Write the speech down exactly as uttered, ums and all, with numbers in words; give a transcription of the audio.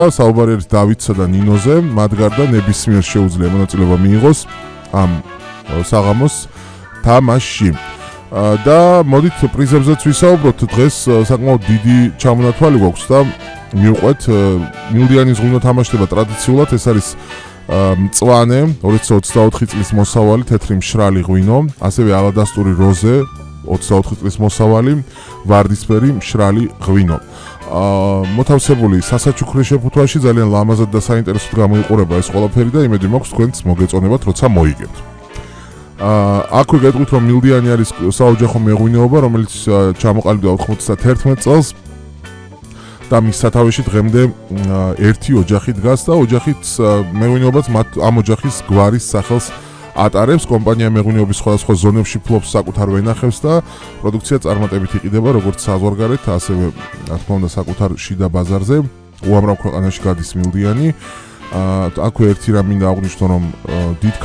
საუბარი არის დავითსა და ნინოზე, მათ გარდა ნებისმიერ შეუძლია მონაწილეობა მიიღოს ამ საღამოს თამაშში. და მოდით პრიზებზეც ვისაუბროთ, დღეს საკმაოდ დიდი ჩამონათვალი გვაქვს და მივყვეთ მილდიანის ღვინო თამაშდება ტრადიციულად, ეს არის მწვანე ორი ათას ოცდაოთხი წლის მოსავალი თეთრი მშრალი ღვინო, ასევე ალადასტური როზე ოცდაოთხი წლის მოსავალი ვარდისფერი მშრალი ღვინო. მოთავსებული სასაჩუქრე შეფუთვაში ძალიან ლამაზად და საინტერესოდ გამოიყურება ეს ყველაფერი და იმედი მაქვს თქვენც მოგეწონებათ როცა მოიგებთ. აქვე გეტყვით რომ მილდიანი არის საოჯახო მეღვინეობა, რომელიც ჩამოყალიბდა ოთხმოცდათერთმეტ წელს და მის სათავეში დღემდე ერთი ოჯახი დგას და ოჯახით მეღვინეობაც ამ ოჯახის გვარის სახელს ატარებს. კომპანია მეღვინეობის სხვადასხვა ზონებში ფლობს საკუთარ ვენახებს და პროდუქცია წარმატებით იყიდება როგორც საზღვარგარეთ, ასევე რა თქმა უნდა საკუთარ შიდა ბაზარზე. უამრავ ქვეყანაში გადის მილდიანი. აქვე ერთი რამ მინდა აღვნიშნო, რომ დიდ